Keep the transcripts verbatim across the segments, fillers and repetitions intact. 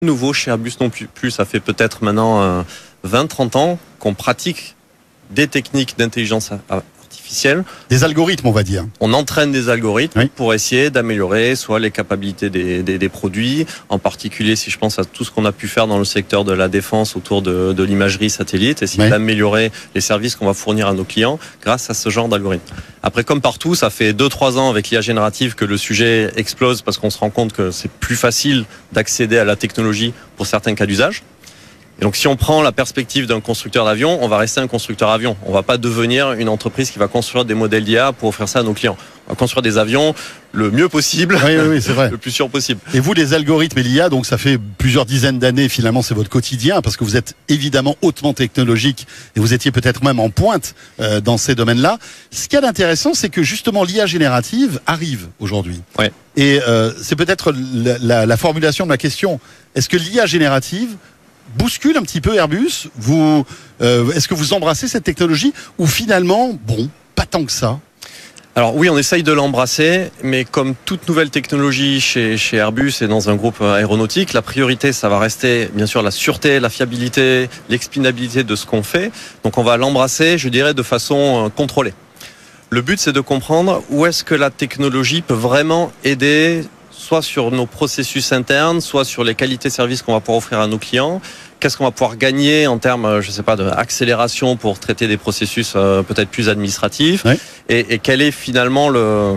Nouveau chez Airbus non plus, plus ça fait peut-être maintenant euh, vingt trente ans qu'on pratique des techniques d'intelligence artificielle. Des algorithmes, on va dire. On entraîne des algorithmes oui. pour essayer d'améliorer soit les capacités des, des, des produits, en particulier si je pense à tout ce qu'on a pu faire dans le secteur de la défense autour de, de l'imagerie satellite, essayer oui. d'améliorer les services qu'on va fournir à nos clients grâce à ce genre d'algorithme. Après, comme partout, ça fait deux trois ans avec l'I A générative que le sujet explose parce qu'on se rend compte que c'est plus facile d'accéder à la technologie pour certains cas d'usage. Et donc, si on prend la perspective d'un constructeur d'avion, on va rester un constructeur d'avion. On va pas devenir une entreprise qui va construire des modèles d'I A pour offrir ça à nos clients. On va construire des avions le mieux possible, oui, oui, oui, c'est vrai. le plus sûr possible. Et vous, les algorithmes et l'I A, donc ça fait plusieurs dizaines d'années, finalement, c'est votre quotidien, parce que vous êtes évidemment hautement technologique et vous étiez peut-être même en pointe euh, dans ces domaines-là. Ce qu'il y a d'intéressant, c'est que justement l'I A générative arrive aujourd'hui. Ouais. Et euh, c'est peut-être la, la, la formulation de ma question. Est-ce que l'I A générative bouscule un petit peu Airbus? Vous, euh, est-ce que vous embrassez cette technologie ou finalement, bon, pas tant que ça? Alors oui, on essaye de l'embrasser, mais comme toute nouvelle technologie chez, chez Airbus et dans un groupe aéronautique, la priorité, ça va rester bien sûr la sûreté, la fiabilité, l'expinabilité de ce qu'on fait. Donc on va l'embrasser, je dirais, de façon contrôlée. Le but, c'est de comprendre où est-ce que la technologie peut vraiment aider, soit sur nos processus internes, soit sur les qualités de services qu'on va pouvoir offrir à nos clients. Qu'est-ce qu'on va pouvoir gagner en termes, je sais pas, d'accélération pour traiter des processus euh, peut-être plus administratifs. Oui. Et, et quel est finalement le,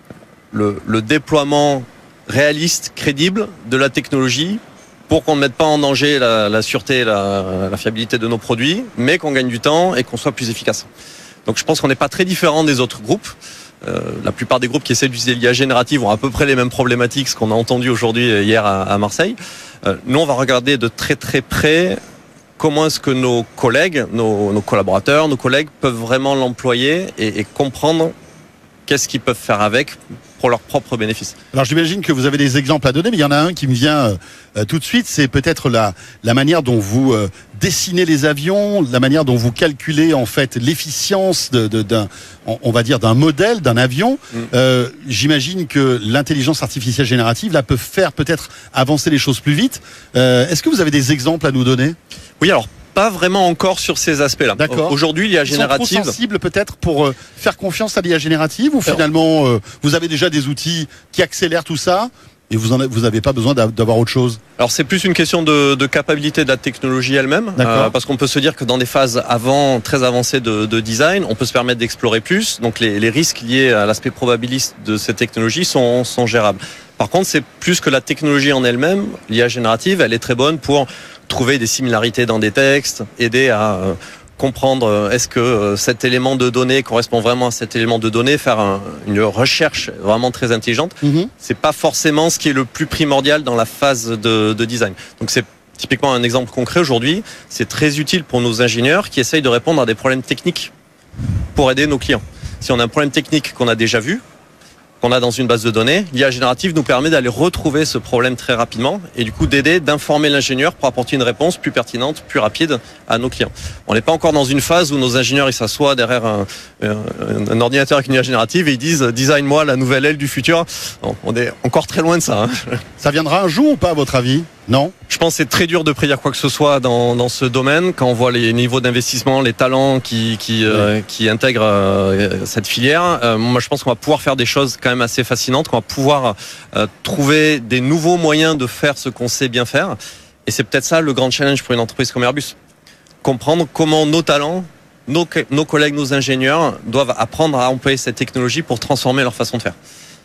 le, le déploiement réaliste, crédible de la technologie pour qu'on ne mette pas en danger la, la sûreté et la, la fiabilité de nos produits, mais qu'on gagne du temps et qu'on soit plus efficace. Donc je pense qu'on n'est pas très différent des autres groupes. Euh, la plupart des groupes qui essaient d'utiliser l'I A générative ont à peu près les mêmes problématiques, ce qu'on a entendu aujourd'hui hier à, à Marseille. Euh, nous, on va regarder de très très près comment est-ce que nos collègues, nos, nos collaborateurs, nos collègues peuvent vraiment l'employer et, et comprendre qu'est-ce qu'ils peuvent faire avec pour leurs propres bénéfices. Alors j'imagine que vous avez des exemples à donner, mais il y en a un qui me vient euh, tout de suite, c'est peut-être la, la manière dont vous euh, dessinez les avions, la manière dont vous calculez en fait l'efficience de, de, d'un, on va dire d'un modèle, d'un avion. Mm. Euh, j'imagine que l'intelligence artificielle générative là peut faire peut-être avancer les choses plus vite. Euh, est-ce que vous avez des exemples à nous donner? Oui, alors pas vraiment encore sur ces aspects-là. D'accord. Aujourd'hui, l'I A générative... Ils sont trop sensibles peut-être pour euh, faire confiance à l'I A générative ou finalement euh, vous avez déjà des outils qui accélèrent tout ça et vous en, vous n'avez pas besoin d'avoir autre chose? Alors c'est plus une question de, de capacité de la technologie elle-même, euh, parce qu'on peut se dire que dans des phases avant très avancées de, de design, on peut se permettre d'explorer plus. Donc les, les risques liés à l'aspect probabiliste de cette technologie sont, sont gérables. Par contre, c'est plus que la technologie en elle-même. L'I A générative, elle est très bonne pour trouver des similarités dans des textes, aider à euh, comprendre euh, est-ce que euh, cet élément de données correspond vraiment à cet élément de données, faire un, une recherche vraiment très intelligente. Mm-hmm. C'est pas forcément ce qui est le plus primordial dans la phase de, de design. Donc c'est typiquement un exemple concret aujourd'hui. C'est très utile pour nos ingénieurs qui essayent de répondre à des problèmes techniques pour aider nos clients. Si on a un problème technique qu'on a déjà vu, qu'on a dans une base de données, l'I A générative nous permet d'aller retrouver ce problème très rapidement et du coup d'aider, d'informer l'ingénieur pour apporter une réponse plus pertinente, plus rapide à nos clients. On n'est pas encore dans une phase où nos ingénieurs ils s'assoient derrière un, un, un ordinateur avec une I A générative et ils disent « design-moi la nouvelle aile du futur ». On est encore très loin de ça. Hein. Ça viendra un jour ou pas à votre avis? Non? Je pense que c'est très dur de prédire quoi que ce soit dans, dans ce domaine quand on voit les niveaux d'investissement, les talents qui, qui, oui. euh, qui intègrent euh, cette filière. Euh, moi, je pense qu'on va pouvoir faire des choses quand même assez fascinantes, qu'on va pouvoir euh, trouver des nouveaux moyens de faire ce qu'on sait bien faire. Et c'est peut-être ça le grand challenge pour une entreprise comme Airbus. Comprendre comment nos talents, nos, nos collègues, nos ingénieurs doivent apprendre à employer cette technologie pour transformer leur façon de faire.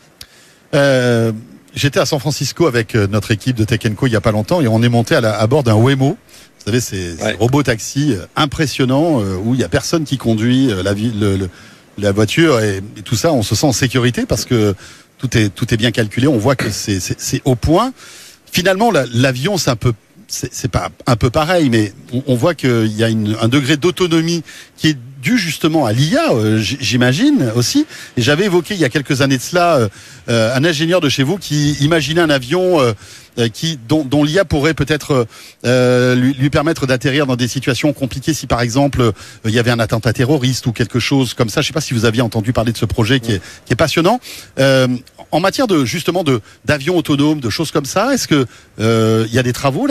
Euh... J'étais à San Francisco avec notre équipe de Tech and Co il y a pas longtemps et on est monté à, la, à bord d'un Waymo. Vous savez, c'est ouais. robot taxi impressionnant euh, où il y a personne qui conduit euh, la, le, le, la voiture et, et tout ça. On se sent en sécurité parce que tout est tout est bien calculé. On voit que c'est c'est, c'est au point. Finalement, la, l'avion, c'est un peu c'est, c'est pas un peu pareil, mais on, on voit qu'il y a une, un degré d'autonomie qui est dû justement à l'I A, euh, j'imagine aussi. Et j'avais évoqué il y a quelques années de cela euh, euh, un ingénieur de chez vous qui imaginait un avion euh, qui dont, dont l'I A pourrait peut-être euh, lui, lui permettre d'atterrir dans des situations compliquées si par exemple euh, il y avait un attentat terroriste ou quelque chose comme ça. Je ne sais pas si vous aviez entendu parler de ce projet qui est, qui est passionnant. Euh, en matière de justement de d'avions autonomes, de choses comme ça, est-ce que euh, il y a des travaux là